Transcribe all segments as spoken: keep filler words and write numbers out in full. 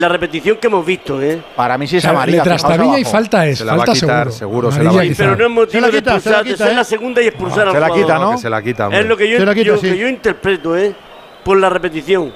La repetición que hemos visto, ¿eh? Para mí sí es O sea, amarilla. le trastabilla y falta es. Se la va falta a quitar, seguro. seguro se la va a Amarilla quitar. Pero no es motivo Se la de quita, se la expulsar, de quita, ser ¿eh? la segunda y expulsar al Se la jugador. quita, ¿no? Que se la quita, hombre. Es lo que yo, Se la quita, yo- sí. que yo interpreto, ¿eh? Por la repetición.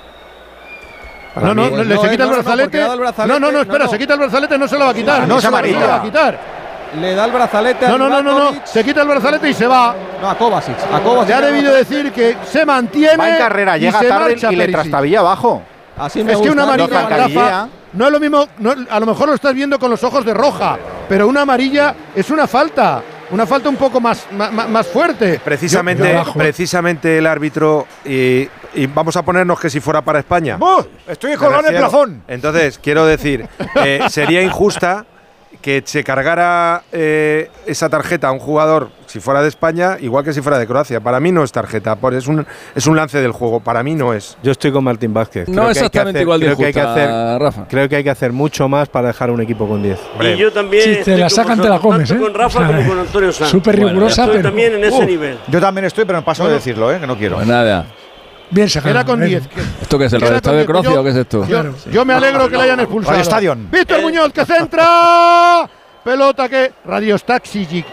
Para No, no, mí- no, le no, se eh, quita no, el no, brazalete. porque le da el brazalete, No, no, no, espera, no, no. se quita el brazalete, no se lo va a quitar. No, No, es se lo- amarilla. no se lo va a quitar. Le da el brazalete No, a no, no, no, no, Ibrahimovic. se quita el brazalete y se va. No, a Kovacic. A Kovacic. Se ha debido decir que se mantiene. Va en carrera, y llega se tarde marcha y le Perisic. trastabilla abajo. Así me Es que gusta. una No, amarilla, no, Rafa, Rafa, no es lo mismo, no, a lo mejor lo estás viendo con los ojos de roja, pero una amarilla es una falta, una falta un poco más, más, más fuerte. Precisamente, Yo- yo abajo. precisamente el árbitro, y, y vamos a ponernos que si fuera para España. ¡Buh! Estoy Me colgado en el refiero. plafón. Entonces, quiero decir, eh, sería injusta que se cargara eh, esa tarjeta a un jugador si fuera de España, igual que si fuera de Croacia. Para mí no es tarjeta, por- es un, es un lance del juego. Para mí no es. Yo estoy con Martín Vázquez. No Creo que hay que exactamente hacer- igual de creo que hay que injusta, hacer- Rafa. Creo que hay que hacer mucho más para dejar un equipo con diez. Hombre. Y yo también. Si te estoy la con sacan, te la vosotros, comes, tanto ¿eh? con Rafa O sea, como con Antonio Sanz. súper rigurosa, estoy pero- también en ese Uh. nivel. Yo también estoy, pero paso de decirlo, ¿eh? Que no quiero. Pues nada. Bien sacado. Era con bien. diez. ¿Esto qué es? ¿El Era Radio Estadio de con diez. Croacia Yo- o qué es esto? Yo, Claro. yo me alegro que le hayan expulsado. Radio Stadion. Víctor Eh. Muñoz que centra. Pelota que Radio Staxic.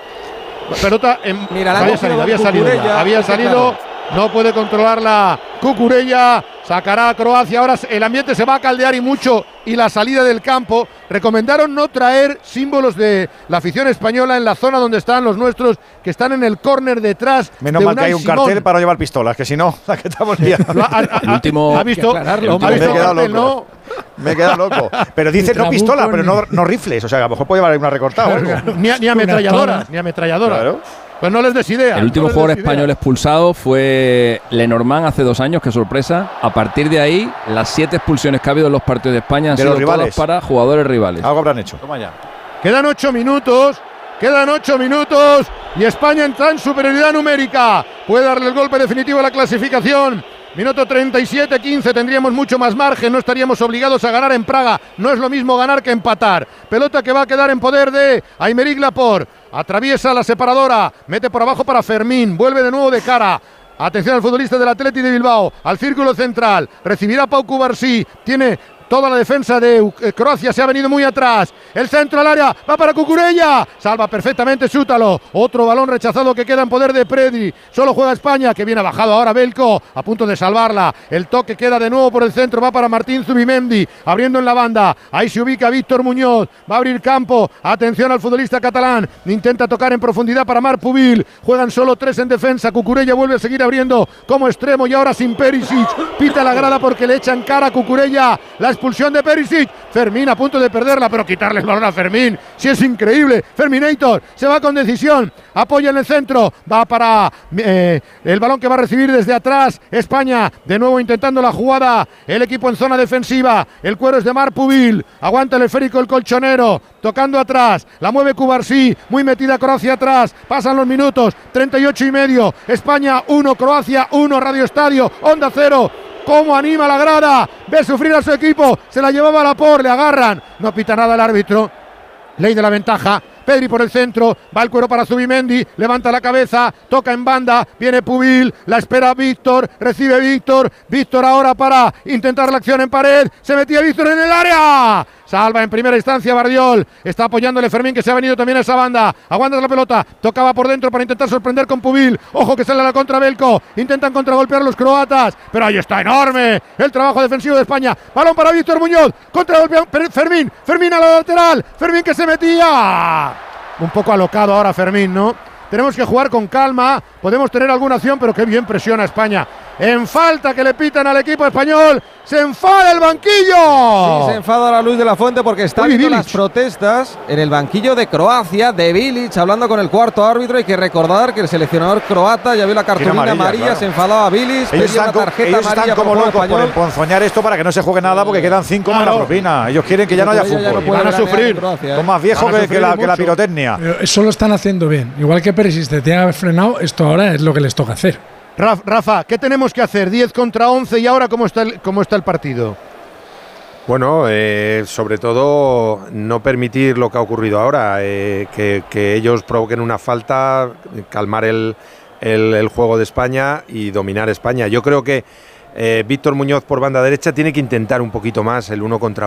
Pelota en. Mira, la ha había cogido salido, había salido. Cucurella, ya, había ese salido. No puede controlarla Cucurella. Sacará a Croacia. Ahora el ambiente se va a caldear y mucho. Y la salida del campo. Recomendaron no traer símbolos de la afición española en la zona donde están los nuestros, que están en el córner detrás. Menos de mal que Unai hay un Simón. cartel para no llevar pistolas, que si no, la que estamos liando. Lo ha- ha- ha- El último- ha visto, Hay que aclararlo, ha hombre. visto Me he el quedado cartel, loco. ¿no? Me he quedado loco. Pero dice Ni no pistola, trabuco, pero ni- no, no rifles. O sea, a lo mejor puede llevar una recortada o algo. Ni, a- ni ametralladoras, ni ametralladoras. Claro. Pues no les des idea. El último no les jugador des idea. español expulsado fue Lenormand hace dos años, qué sorpresa. A partir de ahí, las siete expulsiones que ha habido en los partidos de España han De sido los rivales. todas para jugadores rivales. Algo habrán hecho. Toma ya. Quedan ocho minutos. Quedan ocho minutos y España entra en superioridad numérica. Puede darle el golpe definitivo a la clasificación. Minuto treinta y siete quince, tendríamos mucho más margen, no estaríamos obligados a ganar en Praga. No es lo mismo ganar que empatar. Pelota que va a quedar en poder de Aymeric Laporte. Atraviesa la separadora, mete por abajo para Fermín, vuelve de nuevo de cara. Atención al futbolista del Athletic de Bilbao, al círculo central. Recibirá Pau Cubarsí, tiene toda la defensa de eh, Croacia, se ha venido muy atrás. El centro al área, va para Cucurella. Salva perfectamente Sútalo. Otro balón rechazado que queda en poder de Predri. Solo juega España, que viene bajado ahora Belko, a punto de salvarla. El toque queda de nuevo por el centro, va para Martín Zubimendi, abriendo en la banda. Ahí se ubica Víctor Muñoz, va a abrir campo. Atención al futbolista catalán, intenta tocar en profundidad para Marc Pubil. Juegan solo tres en defensa. Cucurella vuelve a seguir abriendo como extremo y ahora sin Perisic. Pita la grada porque le echan cara a Cucurella. La expulsión de Perisic. Fermín a punto de perderla, pero quitarle el balón a Fermín. Si es increíble. Ferminator se va con decisión. Apoya en el centro. Va para eh, el balón que va a recibir desde atrás. España de nuevo intentando la jugada. El equipo en zona defensiva. El cuero es de Marc Pubil. Aguanta el esférico el colchonero. Tocando atrás. La mueve Cubarsí. Muy metida Croacia atrás. Pasan los minutos. treinta y ocho y medio. España uno, Croacia uno. Radio Estadio. Onda cero. Cómo anima la grada, ve sufrir a su equipo, se la llevaba a Laporte, le agarran, no pita nada el árbitro, ley de la ventaja. Pedri por el centro, va el cuero para Zubimendi, levanta la cabeza, toca en banda, viene Pubil, la espera Víctor, recibe Víctor, Víctor ahora para intentar la acción en pared, se metía Víctor en el área, salva en primera instancia Bardiol, está apoyándole Fermín que se ha venido también a esa banda, aguanta la pelota, tocaba por dentro para intentar sorprender con Pubil, ojo que sale a la contra Belko, intentan contragolpear los croatas, pero ahí está enorme el trabajo defensivo de España, balón para Víctor Muñoz, contragolpea Fermín, Fermín a la lateral, Fermín que se metía. Un poco alocado ahora Fermín, ¿no? Tenemos que jugar con calma, podemos tener alguna acción, pero qué bien presiona España. En falta que le pitan al equipo español, se enfada el banquillo. Sí, se enfada la Luis de la Fuente porque está Uy, viendo Bilic. las protestas en el banquillo de Croacia, de Bilic, hablando con el cuarto árbitro. Hay que recordar que el seleccionador croata ya vio la cartulina amarilla, amarilla, claro. se enfadaba Bilic, Ellos pedía están, una co- tarjeta ellos están amarilla como por juego locos por español. emponzoñar esto para que no se juegue nada porque quedan cinco más Claro. la propina. Ellos quieren que ya no haya Cucurella ya fútbol. no puede Van a granear sufrir. en Croacia, ¿eh? Son más viejos Van a que, que la, sufrir que la mucho. pirotecnia. Pero eso lo están haciendo bien. Igual que Perisic te tiene frenado, esto ahora es lo que les toca hacer. Raf- Rafa, ¿qué tenemos que hacer? diez contra once y ahora ¿cómo está el, cómo está el partido? Bueno, eh, sobre todo no permitir lo que ha ocurrido ahora, eh, que, que ellos provoquen una falta, calmar el, el, el juego de España y dominar España. Yo creo que eh, Víctor Muñoz por banda derecha tiene que intentar un poquito más el uno contra